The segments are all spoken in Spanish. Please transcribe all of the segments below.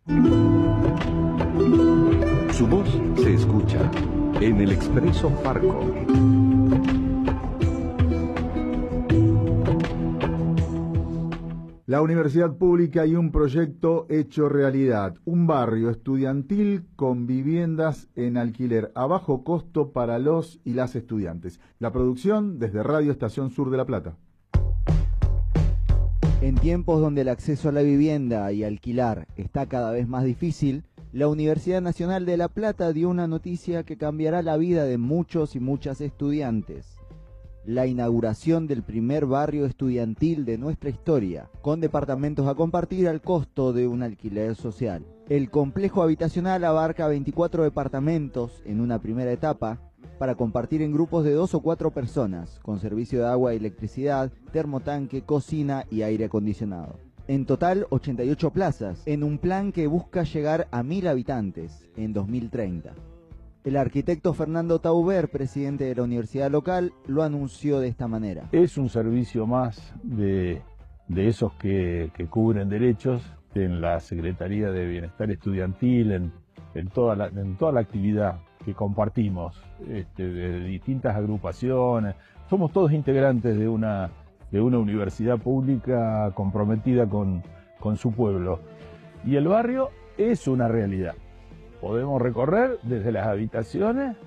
Su voz se escucha en el Expreso Farco. La universidad pública y un proyecto hecho realidad. Un barrio estudiantil con viviendas en alquiler a bajo costo para los y las estudiantes. La producción desde Radio Estación Sur de La Plata. En tiempos donde el acceso a la vivienda y alquilar está cada vez más difícil, la Universidad Nacional de La Plata dio una noticia que cambiará la vida de muchos y muchas estudiantes. La inauguración del primer barrio estudiantil de nuestra historia, con departamentos a compartir al costo de un alquiler social. El complejo habitacional abarca 24 departamentos en una primera etapa, para compartir en grupos de 2 o 4 personas, con servicio de agua y electricidad, termotanque, cocina y aire acondicionado. En total, 88 plazas, en un plan que busca llegar a 1000 habitantes en 2030. El arquitecto Fernando Tauber, presidente de la universidad local, lo anunció de esta manera. Es un servicio más de esos que cubren derechos en la Secretaría de Bienestar Estudiantil, en toda la actividad que compartimos, de distintas agrupaciones. Somos todos integrantes de una universidad pública comprometida con su pueblo. Y el barrio es una realidad. Podemos recorrer desde las habitaciones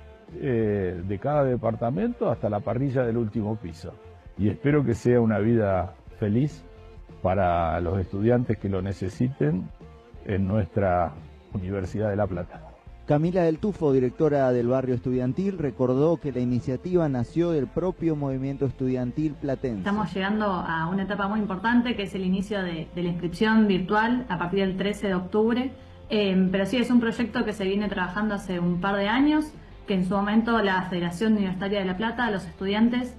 de cada departamento hasta la parrilla del último piso. Y espero que sea una vida feliz para los estudiantes que lo necesiten en nuestra Universidad de La Plata. Camila del Tufo, directora del barrio estudiantil, recordó que la iniciativa nació del propio movimiento estudiantil platense. Estamos llegando a una etapa muy importante, que es el inicio de la inscripción virtual a partir del 13 de octubre. Pero sí, es un proyecto que se viene trabajando hace un par de años, que en su momento la Federación Universitaria de La Plata, los estudiantes,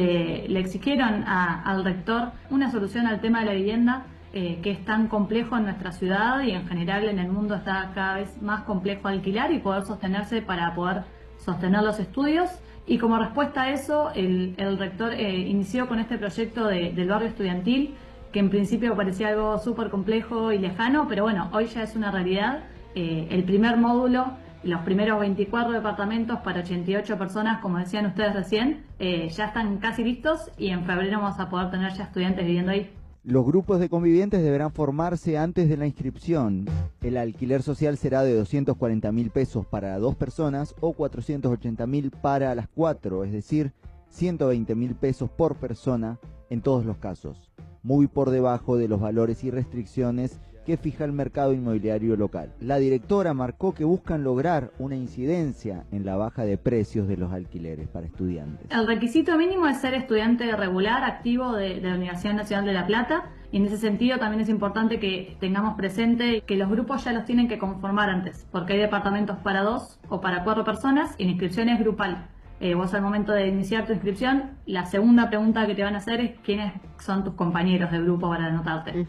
le exigieron al rector una solución al tema de la vivienda, que es tan complejo en nuestra ciudad y en general en el mundo está cada vez más complejo alquilar y poder sostenerse para poder sostener los estudios. Y como respuesta a eso, el rector inició con este proyecto del barrio estudiantil, que en principio parecía algo súper complejo y lejano, pero bueno, hoy ya es una realidad. El primer módulo, los primeros 24 departamentos para 88 personas, como decían ustedes recién, ya están casi listos y en febrero vamos a poder tener ya estudiantes viviendo ahí. Los grupos de convivientes deberán formarse antes de la inscripción. El alquiler social será de 240.000 pesos para 2 personas o 480.000 para las 4, es decir, 120.000 pesos por persona en todos los casos, muy por debajo de los valores y restricciones que fija el mercado inmobiliario local. La directora marcó que buscan lograr una incidencia en la baja de precios de los alquileres para estudiantes. El requisito mínimo es ser estudiante regular, activo de la Universidad Nacional de La Plata, y en ese sentido también es importante que tengamos presente que los grupos ya los tienen que conformar antes, porque hay departamentos para 2 o para 4 personas y la inscripción es grupal. Vos al momento de iniciar tu inscripción, la segunda pregunta que te van a hacer es quiénes son tus compañeros de grupo para anotarte.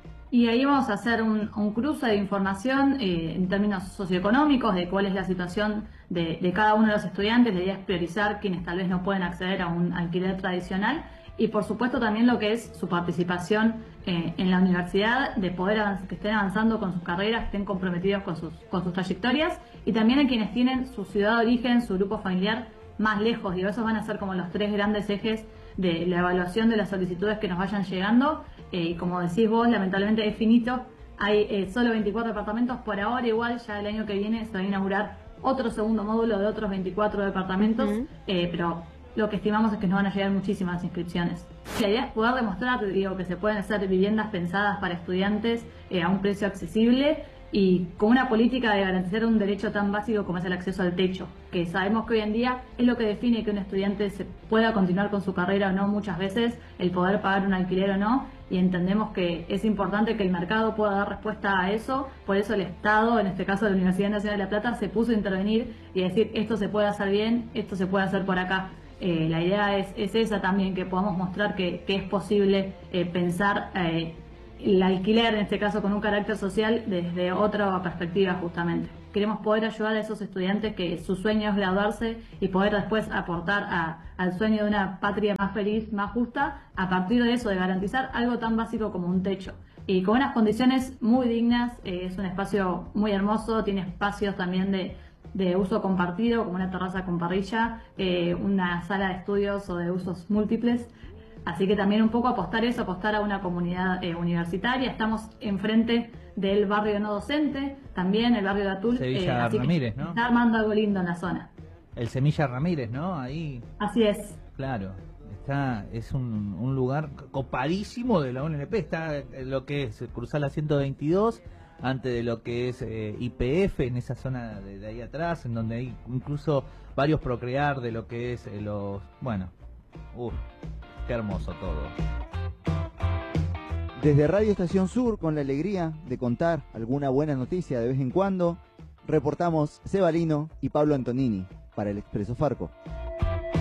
Y ahí vamos a hacer un cruce de información en términos socioeconómicos de cuál es la situación de cada uno de los estudiantes. La idea es priorizar quienes tal vez no pueden acceder a un alquiler tradicional y por supuesto también lo que es su participación en la universidad, de poder que estén avanzando con sus carreras, que estén comprometidos con sus trayectorias, y también a quienes tienen su ciudad de origen, su grupo familiar más lejos. Y esos van a ser como los 3 grandes ejes de la evaluación de las solicitudes que nos vayan llegando. Y como decís vos, lamentablemente es finito, hay solo 24 departamentos por ahora. Igual ya el año que viene se va a inaugurar otro segundo módulo de otros 24 departamentos, pero lo que estimamos es que nos van a llegar muchísimas inscripciones. La idea es poder demostrar, que se pueden hacer viviendas pensadas para estudiantes a un precio accesible y con una política de garantizar un derecho tan básico como es el acceso al techo, que sabemos que hoy en día es lo que define que un estudiante se pueda continuar con su carrera o no, muchas veces el poder pagar un alquiler o no, y entendemos que es importante que el mercado pueda dar respuesta a eso. Por eso el Estado, en este caso la Universidad Nacional de La Plata, se puso a intervenir y a decir esto se puede hacer bien, esto se puede hacer por acá. La idea es esa también, que podamos mostrar que es posible pensar el alquiler, en este caso con un carácter social, desde otra perspectiva justamente. Queremos poder ayudar a esos estudiantes que su sueño es graduarse y poder después aportar al sueño de una patria más feliz, más justa, a partir de eso, de garantizar algo tan básico como un techo. y con unas condiciones muy dignas. Es un espacio muy hermoso, tiene espacios también de uso compartido, como una terraza con parrilla, una sala de estudios o de usos múltiples. Así que también un poco apostar a una comunidad universitaria. Estamos enfrente del barrio no docente, también el barrio de Atul. Sevilla así Ramírez, que ¿no? está armando algo lindo en la zona. El Semilla Ramírez, ¿no? Ahí, Así es. claro. Es un lugar copadísimo de la UNLP. Está lo que es cruzar la 122, antes de lo que es YPF, en esa zona de ahí atrás, en donde hay incluso varios procrear de lo que es los... Bueno, qué hermoso todo. Desde Radio Estación Sur, con la alegría de contar alguna buena noticia de vez en cuando, reportamos Seba Lino y Pablo Antonini para el Expreso Farco.